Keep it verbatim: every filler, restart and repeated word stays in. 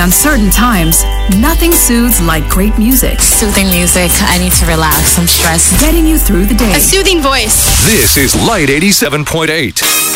uncertain times, nothing soothes like great music. Soothing music. I need to relax. I'm stressed. Getting you through the day. A soothing voice. This is Light eighty-seven point eight.